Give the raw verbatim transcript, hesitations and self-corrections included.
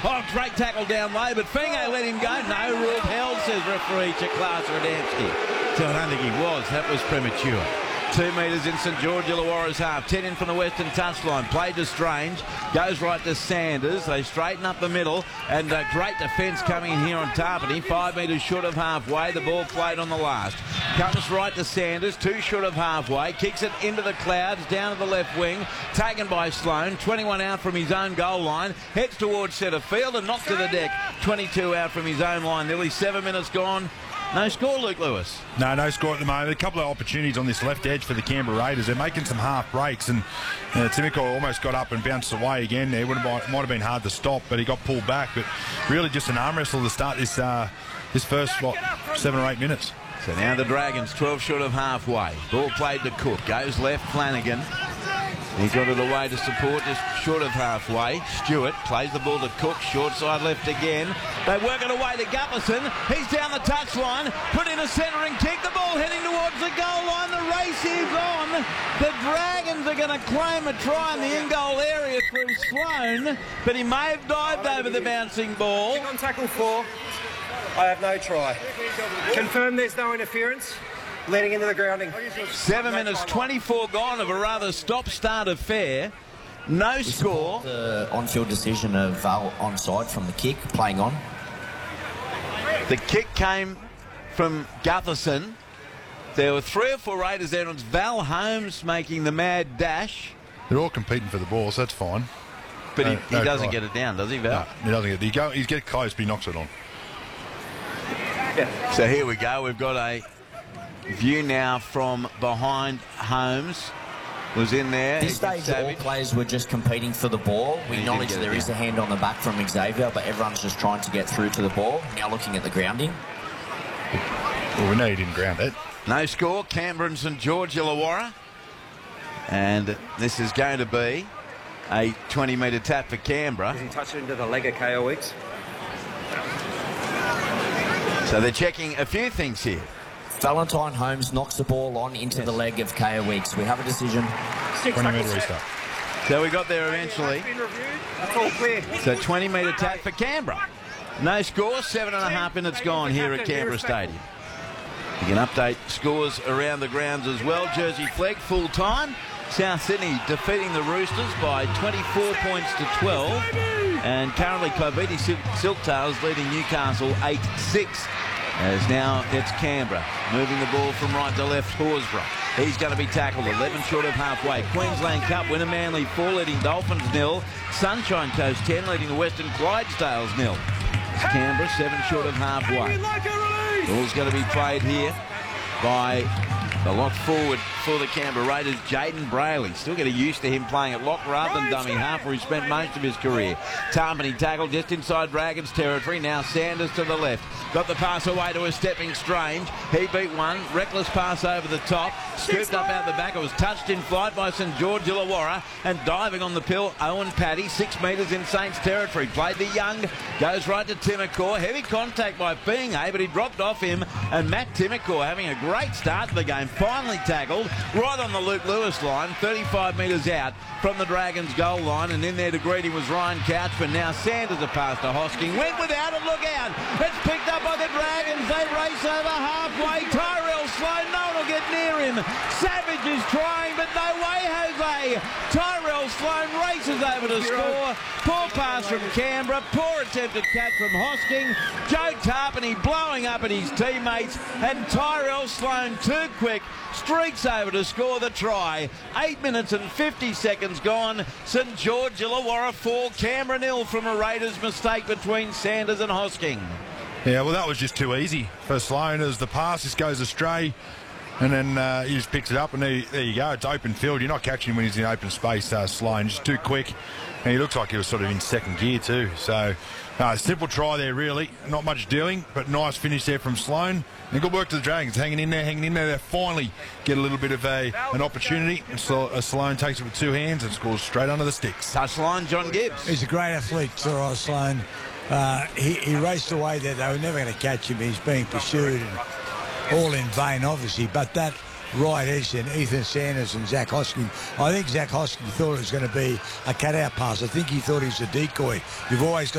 Oh, great tackle down low, but Fingo let him go. No rule held, says referee Chiklas Radomski. So I don't think he was. That was premature. Two metres in St George Illawarra's half. Ten in from the western touchline. Played to Strange. Goes right to Sanders. They straighten up the middle. And a great defence coming in here on Tarpany. Five metres short of halfway. The ball played on the last. Comes right to Sanders. Two short of halfway. Kicks it into the clouds. Down to the left wing. Taken by Sloane. twenty-one out from his own goal line. Heads towards centre field and knocked to the deck. twenty-two out from his own line. Nearly seven minutes gone. No score, Luke Lewis. No, no score at the moment. A couple of opportunities on this left edge for the Canberra Raiders. They're making some half breaks, and uh, Timoko almost got up and bounced away again there. Would have, might have been hard to stop, but he got pulled back. But really just an arm wrestle to start this uh, this first, what, seven or eight minutes. So now the Dragons, twelve short of halfway. Ball played to Cook. Goes left, Flanagan. He's got it away to support, just short of halfway. Stewart plays the ball to Cook, short side left again. They work it away to Gutherson. He's down the touchline, put in a centering kick. The ball heading towards the goal line. The race is on. The Dragons are going to claim a try in the in-goal area through Sloane, but he may have dived over the bouncing ball. On tackle four, I have no try. Confirm there's no interference. Leading into the grounding. Seven minutes, twenty-four gone of a rather stop-start affair. No score. The on-field decision of Val onside from the kick, playing on. The kick came from Gutherson. There were three or four Raiders there, and it's Val Holmes making the mad dash. They're all competing for the ball, so that's fine. But no, he, he no doesn't try. get it down, does he, Val? No, he doesn't get it. He go, he's get close, but he knocks it on. Yeah. So here we go. We've got a view now from behind Holmes. Was in there. At this stage, all players were just competing for the ball. We acknowledge there is a hand on the back from Xavier, but everyone's just trying to get through to the ball. Now looking at the grounding. Well, we know he didn't ground it. No score. Canberra and St George Illawarra. And this is going to be a twenty metre tap for Canberra. He touched it into the leg of K O X. So they're checking a few things here. Valentine Holmes knocks the ball on into yes. the leg of K O X. We have a decision. twenty metre restart. So we got there eventually. That's all clear. So twenty metre tap for Canberra. No score, seven and a half minutes gone here at Canberra Stadium. You can update scores around the grounds as well. Jersey Flegg full time. South Sydney defeating the Roosters by twenty-four points to twelve. And currently Cloviti Sil Silktails leading Newcastle eight six. As now it's Canberra moving the ball from right to left. Horsburgh. He's going to be tackled. eleven short of halfway. Queensland Cup winner Manly four leading Dolphins nil. Sunshine Coast ten leading the Western Clydesdales nil. It's Canberra seven short of halfway. Ball's going to be played here by the lock forward for the Canberra Raiders, Jaden Brayley. Still getting used to him playing at lock rather than dummy half, where he spent most of his career. Tarpany tackle just inside Dragons territory. Now Sanders to the left. Got the pass away to a stepping Strange. He beat one. Reckless pass over the top. Scooped up out the back. It was touched in flight by St George Illawarra. And diving on the pill, Owen Paddy, six metres in Saints territory. Played to Young. Goes right to Timokor. Heavy contact by Fingo, but he dropped off him. And Matt Timokor having a great start to the game. Finally tackled right on the Luke Lewis line, thirty-five metres out from the Dragons goal line, and in there to greet him was Ryan Couchman. Now Sanders a pass to Hosking, went without it, look out, it's picked up by the Dragons. They race over halfway. Tyrell Sloane, no one will get near him. Savage is trying, but no way, Jose. Tyrell Sloane races over to score. Poor pass from Canberra, poor attempted catch from Hosking. Joe Tarpany blowing up at his teammates, and Tyrell Sloane too quick streaks over to score the try. Eight minutes and fifty seconds gone. St George Illawarra four, Canberra nil from a Raiders mistake between Sanders and Hosking. Yeah, well, that was just too easy for Sloane as the pass just goes astray, and then uh, he just picks it up, and there, there you go. It's open field. You're not catching him when he's in open space. Uh, Sloane just too quick, and he looks like he was sort of in second gear too. So, uh, simple try there, really. Not much doing, but nice finish there from Sloane. And good work to the Dragons, hanging in there, hanging in there. They finally get a little bit of a an opportunity. And Slo uh, Sloane takes it with two hands and scores straight under the sticks. Touchline, John Gibbs. He's a great athlete, Tyrell Sloane. Uh, he, he raced away there. They were never going to catch him. He's being pursued, and all in vain, obviously. But that right edge in Ethan Sanders and Zach Hosking, I think Zach Hosking thought it was going to be a cutout pass. I think he thought he was a decoy. You've always got